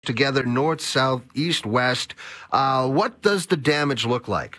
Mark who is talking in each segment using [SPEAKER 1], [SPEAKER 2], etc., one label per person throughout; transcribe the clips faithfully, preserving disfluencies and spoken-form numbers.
[SPEAKER 1] together, north, south, east, west. Uh, what does the damage look like?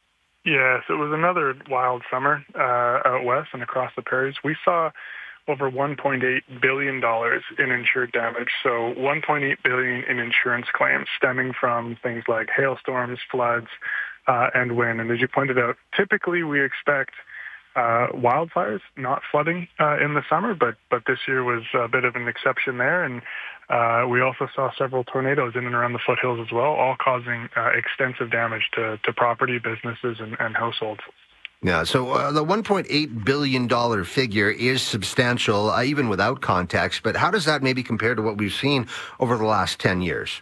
[SPEAKER 2] Yes, it was another wild summer uh, out west and across the prairies. We saw over one point eight billion dollars in insured damage. So one point eight billion dollars in insurance claims stemming from things like hailstorms, floods, uh, and wind. And as you pointed out, typically we expect uh, wildfires, not flooding uh, in the summer, but, but this year was a bit of an exception there. And uh, we also saw several tornadoes in and around the foothills as well, all causing uh, extensive damage to, to property, businesses, and, and households.
[SPEAKER 1] Yeah, so uh, the one point eight billion dollars figure is substantial, uh, even without context, but how does that maybe compare to what we've seen over the last ten years?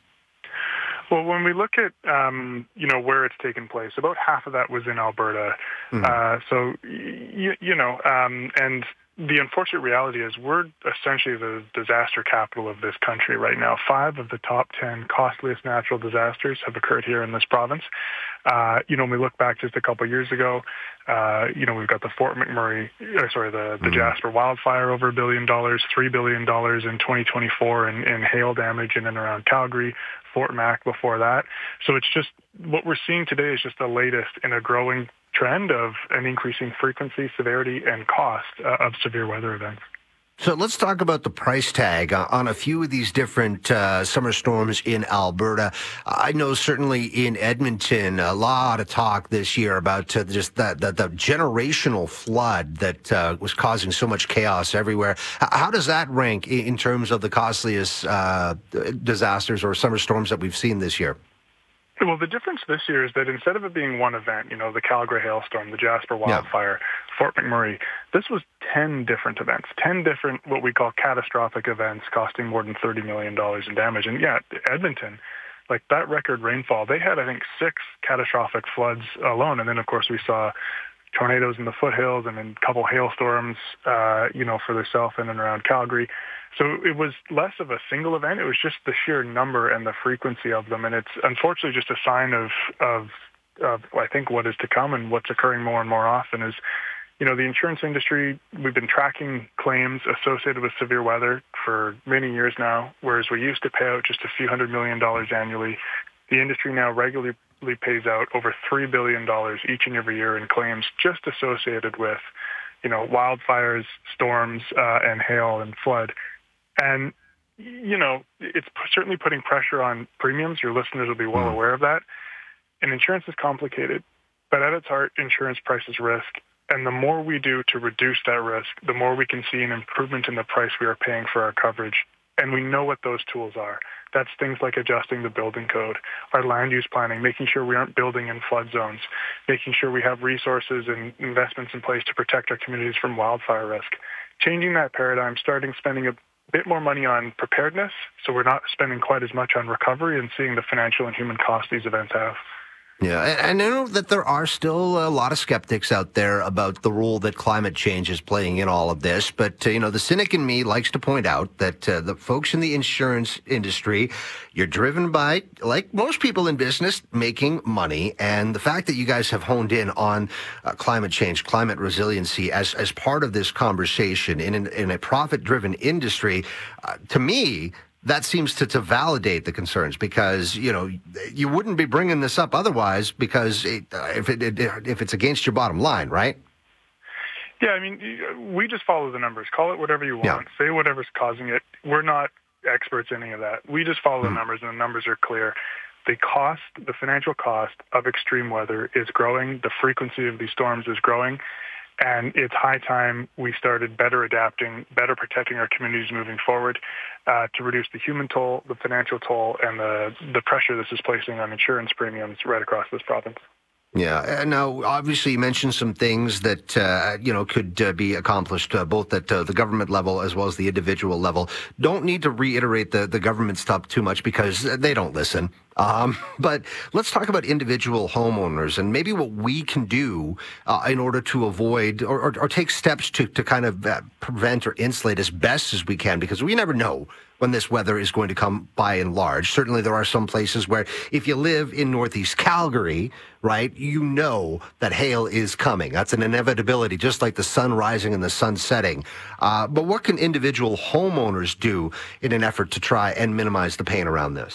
[SPEAKER 2] Well, when we look at, um, you know, where it's taken place, about half of that was in Alberta. Mm-hmm. Uh, so, y- you know, um, and the unfortunate reality is we're essentially the disaster capital of this country right now. Five of the top ten costliest natural disasters have occurred here in this province. Uh, you know, when we look back just a couple of years ago, uh, you know, we've got the Fort McMurray, or sorry, the, the mm-hmm. Jasper wildfire over a billion dollars, three billion dollars in twenty twenty-four in, in hail damage in and around Calgary, Fort Mac before that. So it's just, what we're seeing today is just the latest in a growing trend of an increasing frequency, severity, and cost uh, of severe weather events.
[SPEAKER 1] So let's talk about the price tag on a few of these different uh, summer storms in Alberta. I know certainly in Edmonton, a lot of talk this year about uh, just that, that the generational flood that uh, was causing so much chaos everywhere. How does that rank in terms of the costliest uh, disasters or summer storms that we've seen this year?
[SPEAKER 2] Well, the difference this year is that instead of it being one event, you know, the Calgary hailstorm, the Jasper wildfire, yeah. Fort McMurray, this was ten different events, ten different what we call catastrophic events costing more than thirty million dollars in damage. And yeah, Edmonton, like that record rainfall, they had, I think, six catastrophic floods alone. And then, of course, we saw tornadoes in the foothills and then a couple hailstorms, uh, you know, further south in and around Calgary. So it was less of a single event. It was just the sheer number and the frequency of them. And it's unfortunately just a sign of, of, of I think, what is to come and what's occurring more and more often is, you know, the insurance industry, we've been tracking claims associated with severe weather for many years now, whereas we used to pay out just a few hundred million dollars annually. The industry now regularly pays out over three billion dollars each and every year in claims just associated with, you know, wildfires, storms, uh, and hail and flood. And, you know, it's certainly putting pressure on premiums. Your listeners will be well aware of that. And insurance is complicated, but at its heart, insurance prices risk. And the more we do to reduce that risk, the more we can see an improvement in the price we are paying for our coverage. And we know what those tools are. That's things like adjusting the building code, our land use planning, making sure we aren't building in flood zones, making sure we have resources and investments in place to protect our communities from wildfire risk. Changing that paradigm, starting spending a bit more money on preparedness, so we're not spending quite as much on recovery and seeing the financial and human cost these events have.
[SPEAKER 1] Yeah, and I know that there are still a lot of skeptics out there about the role that climate change is playing in all of this. But, uh, you know, the cynic in me likes to point out that uh, the folks in the insurance industry, you're driven by, like most people in business, making money. And the fact that you guys have honed in on uh, climate change, climate resiliency as, as part of this conversation in, an, in a profit-driven industry, uh, to me, that seems to, to validate the concerns because, you know, you wouldn't be bringing this up otherwise because it, uh, if it, it if it's against your bottom line, right?
[SPEAKER 2] Yeah, I mean, we just follow the numbers. Call it whatever you want.
[SPEAKER 1] Yeah.
[SPEAKER 2] Say whatever's causing it. We're not experts in any of that. We just follow mm. the numbers, and the numbers are clear. The cost, the financial cost of extreme weather is growing. The frequency of these storms is growing. And it's high time we started better adapting, better protecting our communities moving forward uh, to reduce the human toll, the financial toll, and the, the pressure this is placing on insurance premiums right across this province.
[SPEAKER 1] Yeah. Now, obviously, you mentioned some things that, uh, you know, could uh, be accomplished uh, both at uh, the government level as well as the individual level. Don't need to reiterate the, the government stuff too much because they don't listen. Um, but let's talk about individual homeowners and maybe what we can do uh, in order to avoid or, or, or take steps to, to kind of uh, prevent or insulate as best as we can, because we never know when this weather is going to come by and large. Certainly there are some places where if you live in Northeast Calgary, right, you know that hail is coming. That's an inevitability, just like the sun rising and the sun setting. Uh, but what can individual homeowners do in an effort to try and minimize the pain around this?